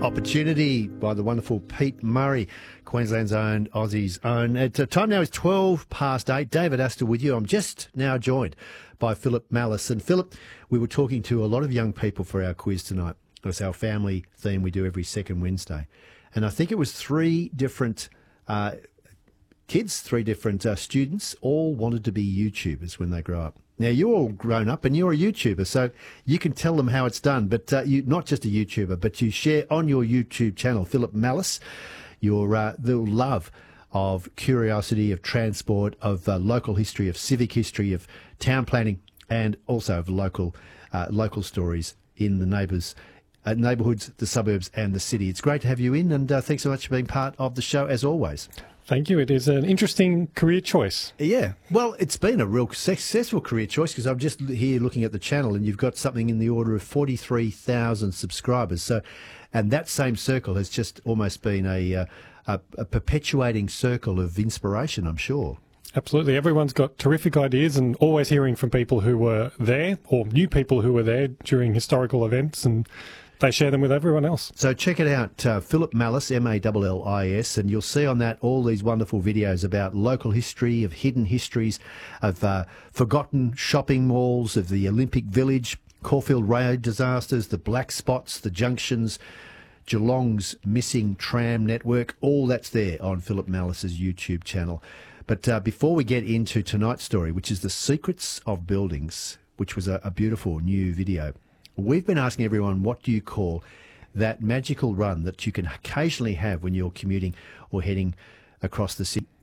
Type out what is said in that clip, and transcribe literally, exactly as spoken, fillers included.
Opportunity by the wonderful Pete Murray, Queensland's own, Aussie's own. At uh, time now is twelve past eight. David Astor with you. I'm just now joined by Philip Mallis. And Philip, we were talking to a lot of young people for our quiz tonight. It's our family theme we do every second Wednesday. And I think it was three different uh, kids, three different uh, students, all wanted to be YouTubers when they grow up. Now, you're all grown up and you're a YouTuber, so you can tell them how it's done. But uh, you're not just a YouTuber, but you share on your YouTube channel, Philip Mallis, your uh, the love of curiosity, of transport, of uh, local history, of civic history, of town planning, and also of local uh, local stories in the neighbours, uh, neighbourhoods, the suburbs and the city. It's great to have you in, and uh, thanks so much for being part of the show, as always. Thank you. It is an interesting career choice. Yeah. Well, it's been a real successful career choice because I'm just here looking at the channel and you've got something in the order of forty-three thousand subscribers. So, and that same circle has just almost been a, uh, a, a perpetuating circle of inspiration, I'm sure. Absolutely. Everyone's got terrific ideas and always hearing from people who were there or new people who were there during historical events, and they share them with everyone else. So check it out, uh, Philip Mallis, M A L L I S, and you'll see on that all these wonderful videos about local history, of hidden histories, of uh, forgotten shopping malls, of the Olympic Village, Caulfield Road disasters, the black spots, the junctions, Geelong's missing tram network. All that's there on Philip Mallis's YouTube channel. But uh, before we get into tonight's story, which is The Secrets of Buildings, which was a, a beautiful new video, we've been asking everyone, what do you call that magical run that you can occasionally have when you're commuting or heading across the city?